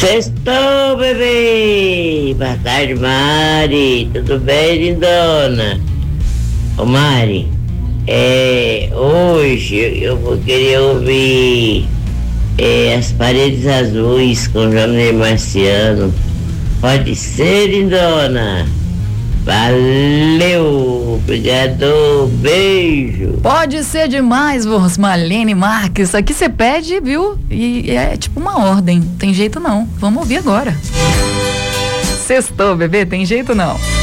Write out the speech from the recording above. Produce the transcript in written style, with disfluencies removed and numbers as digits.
Sextou, bebê! Boa tarde, Mari. Tudo bem, lindona? Ô, Mari, hoje eu vou querer ouvir As Paredes Azuis com Johnny Marciano. Pode ser, lindona? Valeu, obrigado, beijo. Pode ser demais, Rosmalene Marques. Isso aqui você pede, viu? E é tipo uma ordem, tem jeito não. Vamos ouvir agora. Sextou, bebê, tem jeito não.